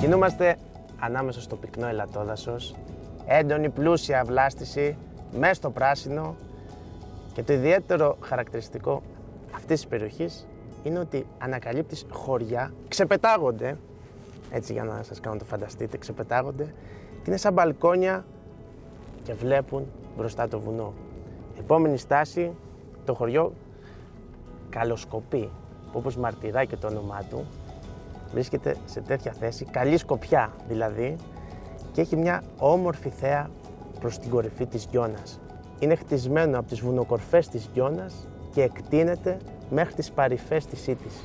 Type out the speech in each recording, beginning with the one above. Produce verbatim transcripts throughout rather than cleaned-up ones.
Κινούμαστε ανάμεσα στο πυκνό ελαττόδασος, έντονη πλούσια βλάστηση, μέσα στο πράσινο, και το ιδιαίτερο χαρακτηριστικό αυτής της περιοχής είναι ότι ανακαλύπτεις χωριά, ξεπετάγονται, έτσι για να σας κάνω το φανταστείτε, ξεπετάγονται και είναι σαν μπαλκόνια και βλέπουν μπροστά το βουνό. Επόμενη στάση, το χωριό Καλοσκοπή, που όπως μαρτυράει και το όνομά του, βρίσκεται σε τέτοια θέση, καλή σκοπιά δηλαδή, και έχει μια όμορφη θέα προς την κορυφή της Γιώνας. Είναι χτισμένο από τις βουνοκορφές της Γιώνας και εκτείνεται μέχρι τις παρυφές της Ήττης.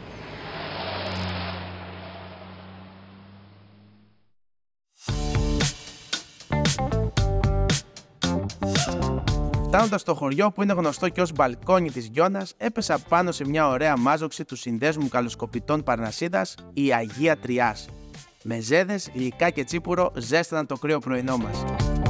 Φτάνοντας στο χωριό που είναι γνωστό και ως μπαλκόνι της Γιώνας, έπεσα πάνω σε μια ωραία μάζοξη του Συνδέσμου Καλοσκοπητών Παρνασίδας, η Αγία Τριάς. Μεζέδες, υλικά και τσίπουρο ζέσταναν το κρύο πρωινό μας.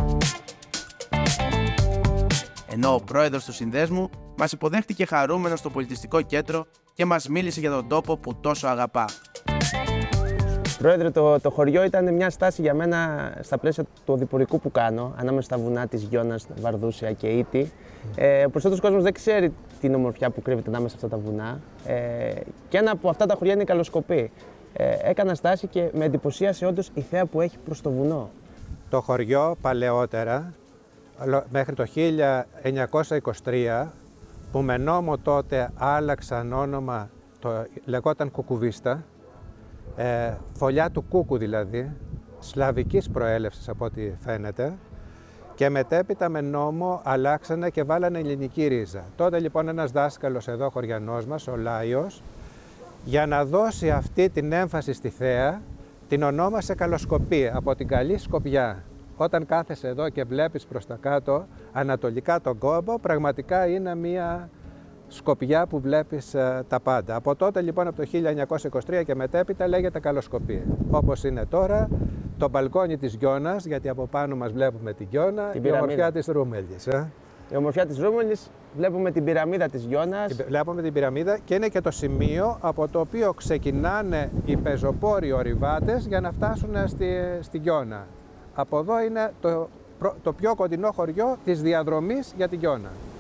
Ενώ ο πρόεδρος του Συνδέσμου μας υποδέχτηκε χαρούμενος στο πολιτιστικό κέντρο και μας μίλησε για τον τόπο που τόσο αγαπά. Πρόεδρε, το, το χωριό ήταν μια στάση για μένα στα πλαίσια του οδηπορικού που κάνω, ανάμεσα στα βουνά της Γιώνας, Βαρδούσια και Ήττη. Ε, ο περισσότερος κόσμος δεν ξέρει την ομορφιά που κρύβεται ανάμεσα σε αυτά τα βουνά. Ε, και ένα από αυτά τα χωριά είναι η Καλοσκοπή. Ε, έκανα στάση και με εντυπωσίασε όντως η θέα που έχει προς το βουνό. Το χωριό παλαιότερα, μέχρι το χίλια εννιακόσια είκοσι τρία, που με νόμο τότε άλλαξαν όνομα, το λεγόταν Κουκουβίστα, ε, φωλιά του κούκου δηλαδή, σλαβικής προέλευσης από ό,τι φαίνεται, και μετέπειτα με νόμο αλλάξανε και βάλανε ελληνική ρίζα. Τότε λοιπόν ένας δάσκαλος εδώ χωριανός μας, ο Λάιος, για να δώσει αυτή την έμφαση στη θέα, την ονόμασε Καλοσκοπή, από την καλή σκοπιά. Όταν κάθεσαι εδώ και βλέπεις προς τα κάτω, ανατολικά τον κόμπο, πραγματικά είναι μια σκοπιά που βλέπεις uh, τα πάντα. Από τότε λοιπόν, από το χίλια εννιακόσια είκοσι τρία και μετέπειτα, λέγεται Καλοσκοπή. Όπως είναι τώρα το μπαλκόνι της Γιώνας, γιατί από πάνω μας βλέπουμε τη Γιώνα, την η ομορφιά της Ρούμελης. Ε? Η ομορφιά της Ρούμελης, βλέπουμε την πυραμίδα της Γιώνας. Βλέπουμε την πυραμίδα και είναι και το σημείο από το οποίο ξεκινάνε οι πεζοπόροι ορειβάτες για να φτάσουν στη, στη Γιώνα. Από εδώ είναι το, το πιο κοντινό χωριό της διαδρομής για τη Γιώνα.